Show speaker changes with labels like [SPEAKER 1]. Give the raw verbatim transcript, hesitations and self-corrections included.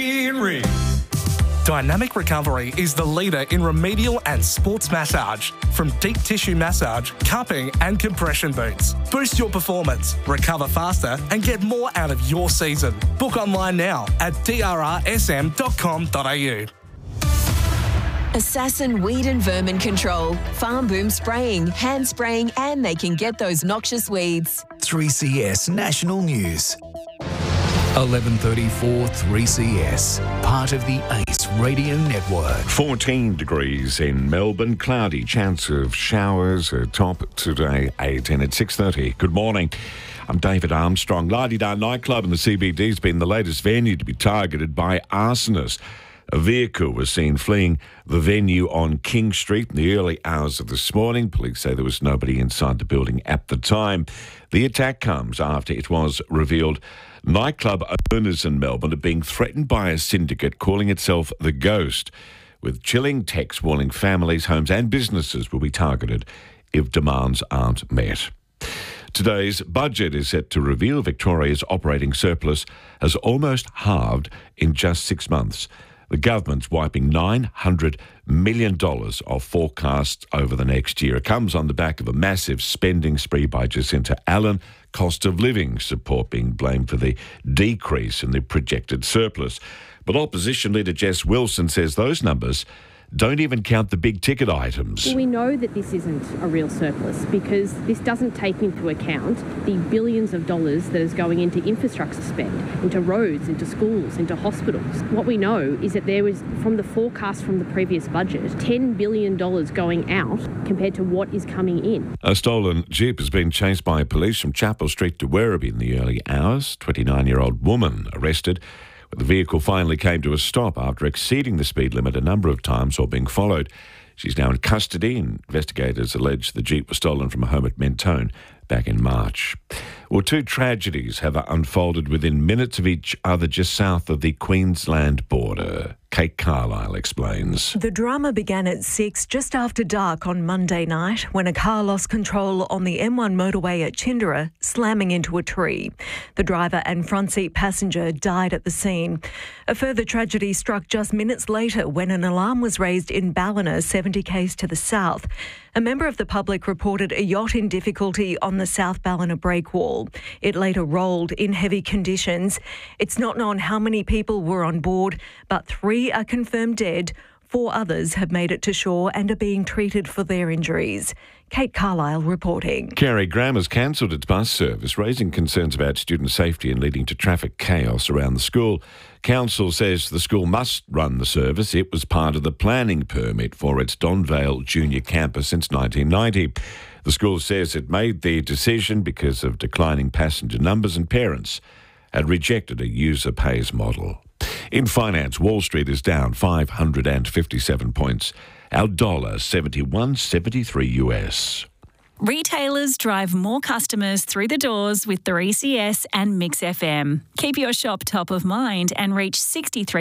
[SPEAKER 1] Ring. Dynamic Recovery is the leader in remedial and sports massage. From deep tissue massage, cupping and compression boots. Boost your performance, recover faster and get more out of your season. Book online now at d r r s m dot com dot a u.
[SPEAKER 2] Assassin Weed and Vermin Control. Farm Boom spraying, hand spraying and they can get those noxious weeds.
[SPEAKER 3] three C S National News. eleven thirty-four three C S, part of the ACE Radio Network.
[SPEAKER 4] fourteen degrees in Melbourne, cloudy, chance of showers, a top today, eight and at six thirty. Good morning. I'm David Armstrong. La-di-da nightclub in the C B D has been the latest venue to be targeted by arsonists. A vehicle was seen fleeing the venue on King Street in the early hours of this morning. Police say there was nobody inside the building at the time. The attack comes after it was revealed nightclub owners in Melbourne are being threatened by a syndicate calling itself The Ghost, with chilling texts warning families, homes and businesses will be targeted if demands aren't met. Today's budget is set to reveal Victoria's operating surplus has almost halved in just six months. The government's wiping nine hundred million dollars off forecasts over the next year. It comes on the back of a massive spending spree by Jacinta Allen, cost of living support being blamed for the decrease in the projected surplus. But opposition leader Jess Wilson says those numbers don't even count the big-ticket items.
[SPEAKER 5] Well, we know that this isn't a real surplus because this doesn't take into account the billions of dollars that is going into infrastructure spend, into roads, into schools, into hospitals. What we know is that there was, from the forecast from the previous budget, ten billion dollars going out compared to what is coming in. A
[SPEAKER 4] stolen Jeep has been chased by police from Chapel Street to Werribee in the early hours. twenty-nine-year-old woman arrested. The vehicle finally came to a stop after exceeding the speed limit a number of times or being followed. She's now in custody. Investigators allege the Jeep was stolen from a home at Mentone back in March. Well, two tragedies have unfolded within minutes of each other just south of the Queensland border. Kate Carlisle explains.
[SPEAKER 6] The drama began at six, just after dark on Monday night, when a car lost control on the M one motorway at Chindera, slamming into a tree. The driver and front seat passenger died at the scene. A further tragedy struck just minutes later when an alarm was raised in Ballina, seventy k's to the south. A member of the public reported a yacht in difficulty on the South Ballina breakwall. It later rolled in heavy conditions. It's not known how many people were on board, but three are confirmed dead. Four others have made it to shore and are being treated for their injuries. Kate Carlisle reporting.
[SPEAKER 4] Carey Graham has cancelled its bus service, raising concerns about student safety and leading to traffic chaos around the school. Council says the school must run the service. It was part of the planning permit for its Donvale Junior campus since nineteen ninety. The school says it made the decision because of declining passenger numbers and parents had rejected a user pays model. In finance, Wall Street is down five hundred fifty-seven points. Our dollar seventy-one seventy-three U S.
[SPEAKER 7] Retailers drive more customers through the doors with three C S and Mix F M. Keep your shop top of mind and reach sixty-three